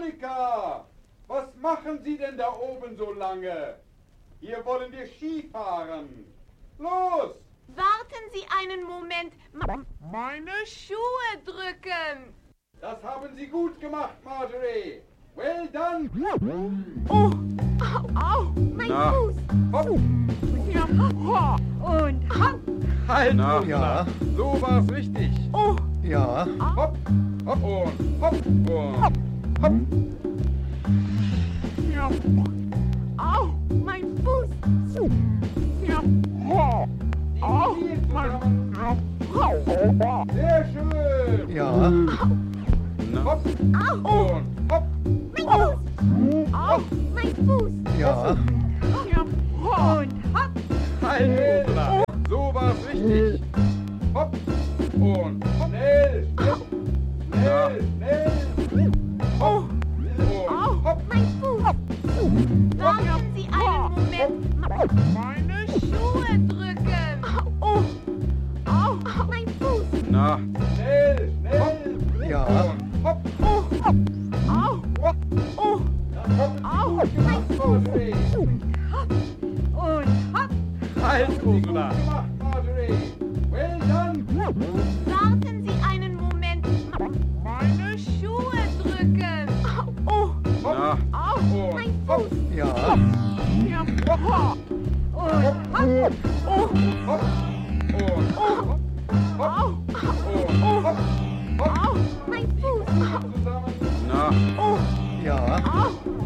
Monika, was machen Sie denn da oben so lange? Hier wollen wir Skifahren. Los! Warten Sie einen Moment. Meine Schuhe drücken. Das haben Sie gut gemacht, Marjorie. Well done. Oh, au, mein Fuß. Hopp. Und hopp. Halt, Na, Ursula. ja. So war's richtig. Oh, Ja. Hopp, hopp und hopp und hopp. au, mein Fuß. Au, sehr schön. Ja. Hopp Au, und hopp. mein Fuß. Au, mein Fuß. Ja. Und hopp. Halt, Ursula. So war's richtig. Hopp und hopp. Schnell, schnell, schnell. Hopp Au, und hopp. mein Fuß. Warten Sie einen Moment. Meine Schuhe drücken. Oh, au, mein Fuß. Na. Schnell, schnell. Ja. Und hopp. Oh, au, Hopp. oh, Das haben Sie au, gut mein gemacht, Fuß. Marjorie. Und hopp. Halt, Ursula. Gut gemacht, Marjorie. Well done. Warten Sie einen Moment. Meine Schuhe drücken. Oh, Na. au, Und mein hopp. Fuß. Ja. Und hopp. Oh, Hopp. Und hopp. au, Und hopp. Hopp. au, mein Fuß. Zusammen. Na. Oh, Ja. au,